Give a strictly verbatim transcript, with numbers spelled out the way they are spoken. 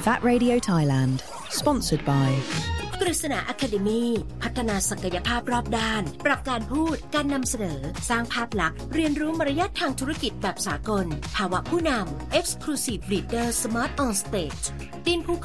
That Radio Thailand Sponsored by กฤษณา Academy พัฒนาศักยภาพรอบด้านปรับการพูดการนำเสนอสร้างภาพลักษณ์เรียนรู้มารยาททางธุรกิจแบบสากลภาวะผู้นำ Exclusive Leader Smart on Stage ตีนภู